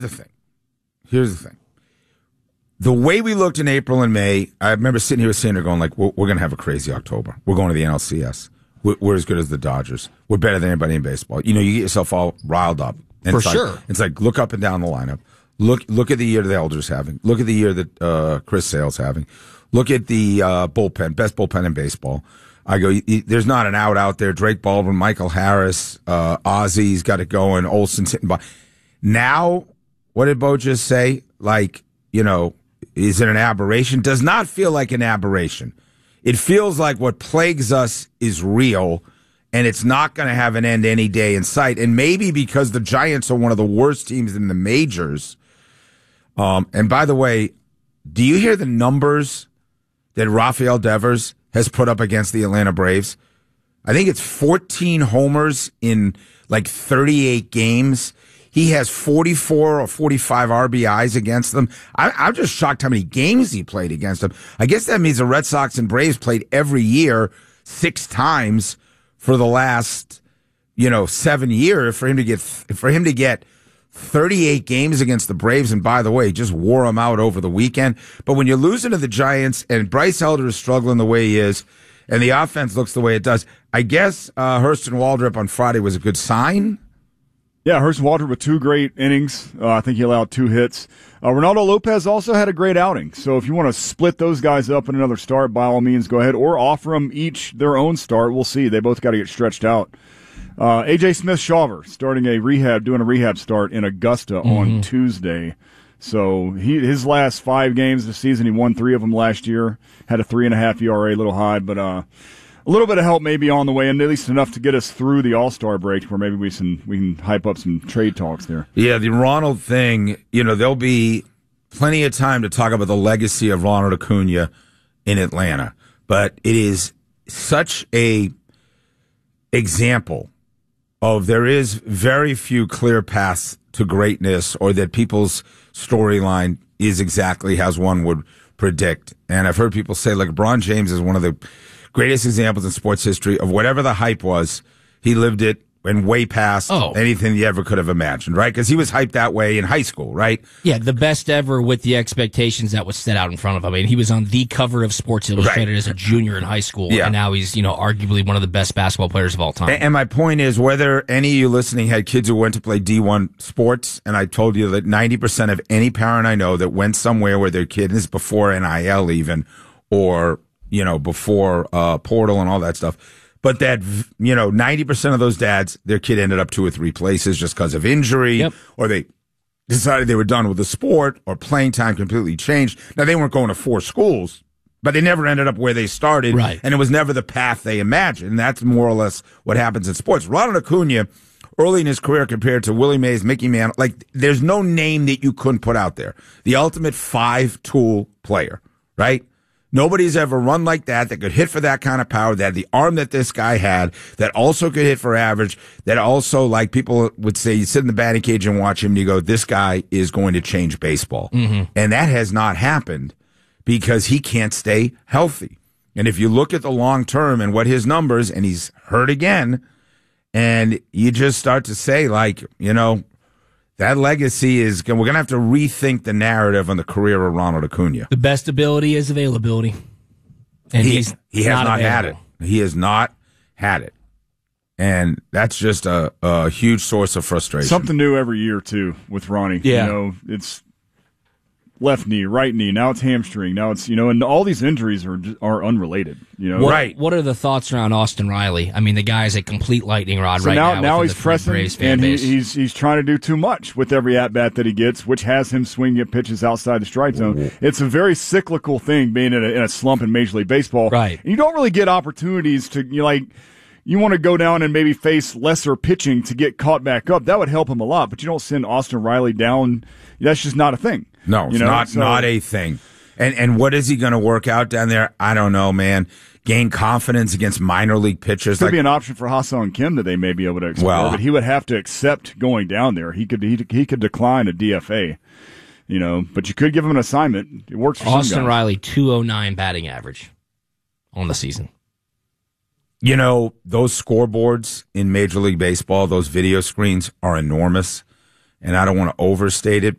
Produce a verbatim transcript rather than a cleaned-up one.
the thing. Here's the thing. The way we looked in April and May, I remember sitting here with Sandra going like, we're, we're going to have a crazy October. We're going to the N L C S. We're, we're as good as the Dodgers. We're better than anybody in baseball. You know, you get yourself all riled up. And For it's sure. Like, it's like, look up and down the lineup. Look look at the year the Elders having. Look at the year that uh, Chris Sale's having. Look at the uh, bullpen, best bullpen in baseball. I go, there's not an out out there. Drake Baldwin, Michael Harris, uh, Ozzy's got it going. Olsen's hitting by. Now, what did Bo just say? Like, you know, is it an aberration? Does not feel like an aberration. It feels like what plagues us is real, and it's not going to have an end any day in sight. And maybe because the Giants are one of the worst teams in the majors. Um, and by the way, do you hear the numbers that Rafael Devers has put up against the Atlanta Braves? I think it's fourteen homers in like thirty-eight games. He has forty-four or forty-five R B Is against them. I, I'm just shocked how many games he played against them. I guess that means the Red Sox and Braves played every year six times for the last, you know, seven years for him to get for him to get thirty-eight games against the Braves. And by the way, just wore them out over the weekend. But when you're losing to the Giants and Bryce Elder is struggling the way he is, and the offense looks the way it does, I guess uh, Hurston Waldrop on Friday was a good sign. Yeah, Hurston Waldrop with two great innings. Uh, I think he allowed two hits. Uh, Ronaldo Lopez also had a great outing. So if you want to split those guys up in another start, by all means, go ahead. Or offer them each their own start. We'll see. They both got to get stretched out. Uh, A J Smith-Shawver starting a rehab, doing a rehab start in Augusta mm-hmm. on Tuesday. So he his last five games this season, he won three of them last year. Had a three and a half E R A, a little high, but uh, a little bit of help maybe on the way, and at least enough to get us through the All-Star break, where maybe we can we can hype up some trade talks there. Yeah, the Ronald thing. You know, there'll be plenty of time to talk about the legacy of Ronald Acuna in Atlanta, but it is such a example of there is very few clear paths to greatness, or that people's storyline is exactly as one would predict. And I've heard people say, like, LeBron James is one of the greatest examples in sports history of whatever the hype was, he lived it and way past oh. anything you ever could have imagined, right? Because he was hyped that way in high school, right? Yeah, the best ever with the expectations that was set out in front of him. I mean, he was on the cover of Sports Illustrated right. as a junior in high school, yeah. and now he's, you know, arguably one of the best basketball players of all time. And, and my point is, whether any of you listening had kids who went to play D one sports, and I told you that ninety percent of any parent I know that went somewhere where their kid is before N I L even, or, you know, before uh, portal and all that stuff, but that, you know, ninety percent of those dads, their kid ended up two or three places just because of injury, yep. or they decided they were done with the sport, or playing time completely changed. Now, they weren't going to four schools, but they never ended up where they started, right. and it was never the path they imagined. And that's more or less what happens in sports. Ronald Acuna, early in his career compared to Willie Mays, Mickey Mantle, like, there's no name that you couldn't put out there. The ultimate five-tool player, right? Nobody's ever run like that, that could hit for that kind of power, that had the arm that this guy had, that also could hit for average, that also, like people would say, you sit in the batting cage and watch him and you go, this guy is going to change baseball. Mm-hmm. And that has not happened because he can't stay healthy. And if you look at the long term and what his numbers, and he's hurt again, and you just start to say, like, you know, that legacy is, we're going to have to rethink the narrative on the career of Ronald Acuna. The best ability is availability. And he, he's he has not, not had it. He has not had it. And that's just a, a huge source of frustration. Something new every year, too, with Ronnie. Yeah. You know, it's left knee, right knee, now it's hamstring, now it's, you know, and all these injuries are are unrelated, you know. What, right. What are the thoughts around Austin Riley? I mean, the guy's a complete lightning rod so right now. now. Now he's pressing, and he, base. he's he's trying to do too much with every at-bat that he gets, which has him swinging at pitches outside the strike zone. Ooh. It's a very cyclical thing being in a, in a slump in Major League Baseball. Right. And you don't really get opportunities to, you know, like, you want to go down and maybe face lesser pitching to get caught back up. That would help him a lot, but you don't send Austin Riley down. That's just not a thing. No, it's you know? not so, not a thing. And and what is he going to work out down there? I don't know, man. Gain confidence against minor league pitchers. Could like, be an option for Ha-Seong Kim that they may be able to explore, well, but he would have to accept going down there. He could he, he could decline a D F A, you know. But you could give him an assignment. It works for Austin some guys. Riley, two oh nine batting average on the season. You know, those scoreboards in Major League Baseball, those video screens are enormous. and I don't want to overstate it,